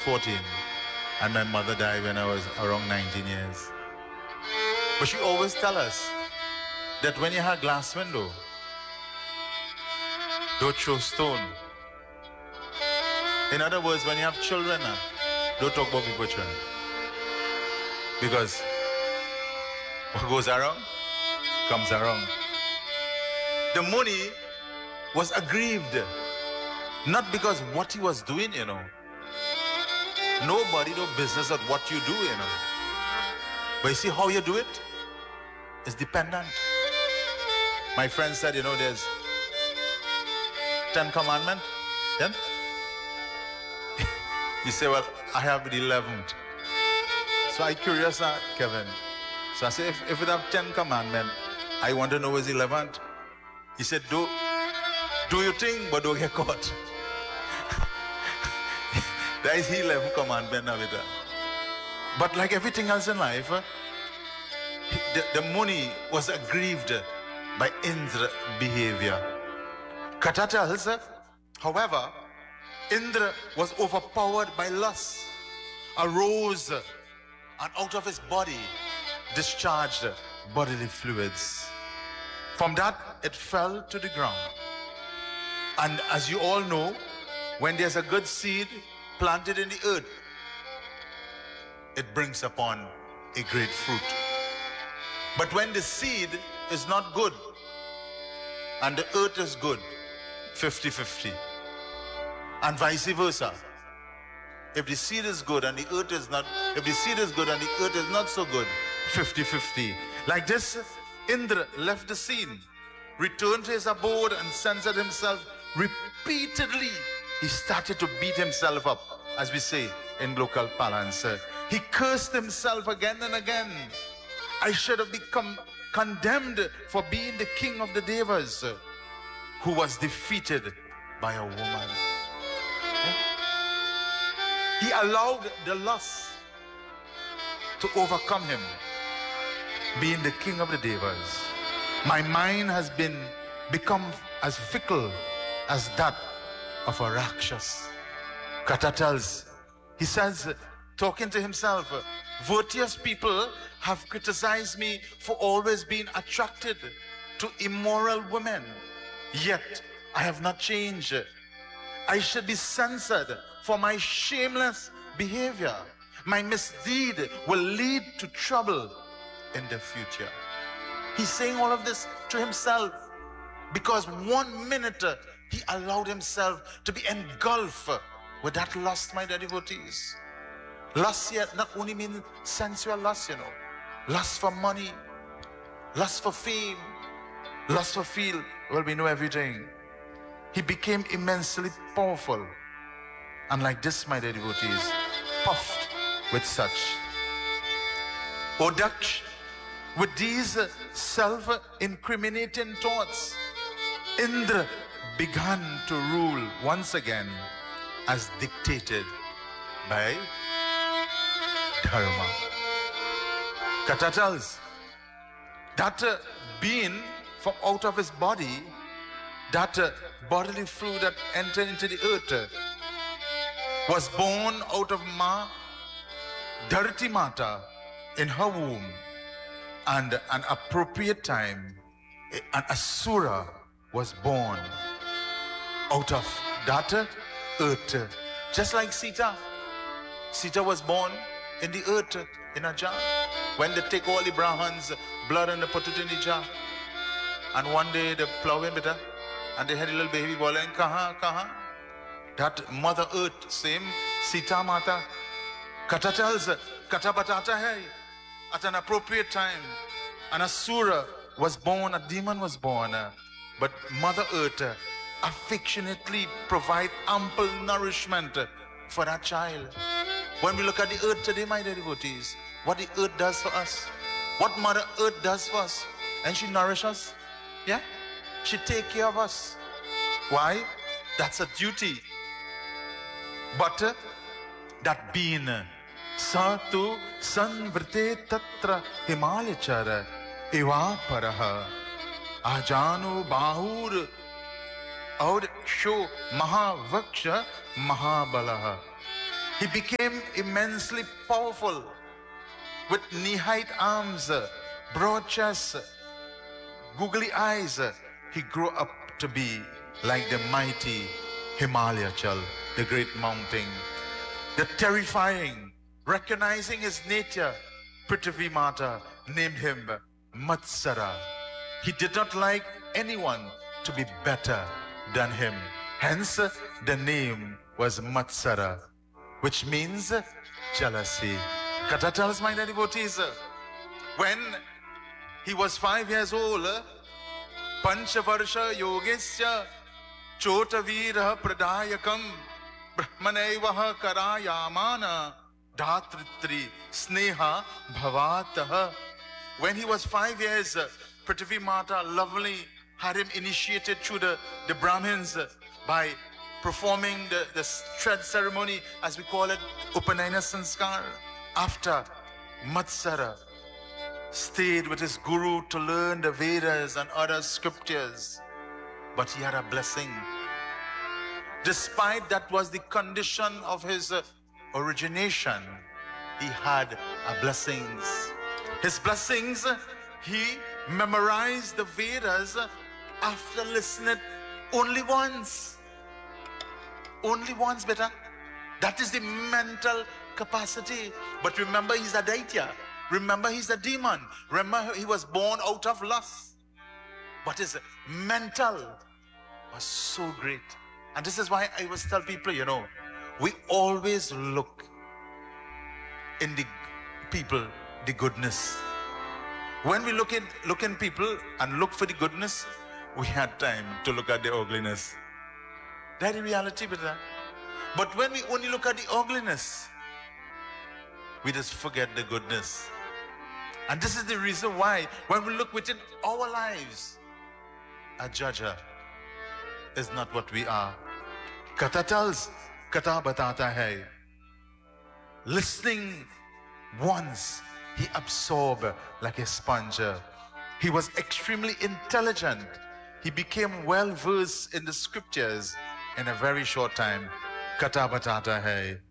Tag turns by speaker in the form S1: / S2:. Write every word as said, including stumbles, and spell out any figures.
S1: fourteen, and my mother died when I was around nineteen years. But she always tell us that when you have a glass window, don't throw stone. In other words, when you have children, uh, don't talk about people children. Because what goes around, comes around. The money was aggrieved, not because what he was doing, you know. Nobody no business at what you do, you know. But you see how you do it? It's dependent. My friend said, you know, there's Ten Commandments. Then you say, well, I have the eleventh. So I curious, uh, Kevin. So I say, if, if it have ten commandments, I want to know his eleventh. He said, do, do your thing, but don't get caught. That is the eleventh commandment now. But like everything else in life, uh, the, the money was aggrieved by Indra behavior. Katha tells, however, Indra was overpowered by lust, arose, and out of his body discharged bodily fluids. From that, it fell to the ground. And as you all know, when there's a good seed planted in the earth, it brings upon a great fruit. But when the seed is not good and the earth is good, fifty fifty. And vice versa. If the seed is good and the earth is not, if the seed is good and the earth is not so good, fifty fifty. Like this, Indra left the scene, returned to his abode and censored himself repeatedly. He started to beat himself up, as we say in local parlance. He cursed himself again and again. I should have become condemned for being the king of the Devas, who was defeated by a woman. He allowed the lust to overcome him, being the king of the Devas. My mind has been become as fickle as that of a Rakshas. Katha tells, he says, talking to himself, virtuous people have criticized me for always being attracted to immoral women, yet I have not changed. I should be censored for my shameless behavior. My misdeed will lead to trouble in the future. He's saying all of this to himself because one minute uh, he allowed himself to be engulfed with that lust, my dear devotees. Lust here not only means sensual lust, you know. Lust for money, lust for fame, lust for feel. Well, we know everything. He became immensely powerful. And like this, my dear devotees, puffed with such. O Daksh, with these self-incriminating thoughts, Indra began to rule once again as dictated by Dharma. Katha tells that uh, being from out of his body, that uh, bodily fluid that entered into the earth uh, was born out of Ma, Dharati Mata, in her womb, and an appropriate time, an Asura was born out of that uh, earth, uh, just like Sita. Sita was born in the earth, uh, in a jar. When they take all the Brahmans' blood and they put it in the jar, and one day they plow in with her, and they had a little baby boy, and kaha, kaha. That Mother Earth, same Sita Mata. Katha tells, Katha batata hai, at an appropriate time, an Asura was born, a demon was born, but Mother Earth affectionately provide ample nourishment for that child. When we look at the earth today, my dear devotees, what the earth does for us, what Mother Earth does for us, and she nourishes us, yeah? She take care of us. Why? That's a duty. But uh, that being Satu Sanvrte Tatra Himalachara Eva Paraha Ajanu Bahur Aur Sho Mahavaksha Mahabalaha. He became immensely powerful with knee-height arms, broad chest, googly eyes. He grew up to be like the mighty Himalachal, the great mountain. The terrifying, recognizing his nature, Prithvi Mata named him Matsara. He did not like anyone to be better than him. Hence, the name was Matsara, which means jealousy. Katha tells my devotees, when he was five years old, Panchavarsha Yogesya Chotavira Pradayakam Brahmanevaha Karayamana Dhatritri Sneha Bhavataha. When he was five years, Prithvi Mata lovingly had him initiated through the, the Brahmins by performing the, the thread ceremony, as we call it, Upanayana Sanskar. After, Matsara stayed with his guru to learn the Vedas and other scriptures, but he had a blessing. Despite that was the condition of his uh, origination, he had a blessings. His blessings, he memorized the Vedas after listening only once. Only once, beta. That is the mental capacity. But remember, he's a Daitya. Remember, he's a demon. Remember, he was born out of lust. But his mental was so great. And this is why I always tell people, you know, we always look in the people, the goodness. When we look in, look in people and look for the goodness, we had time to look at the ugliness. That's the reality with that. But when we only look at the ugliness, we just forget the goodness. And this is the reason why, when we look within our lives, a judger is not what we are. Katha tells, Katha batata hai. Listening once, he absorbed like a sponge. He was extremely intelligent. He became well versed in the scriptures in a very short time. Katha batata hai.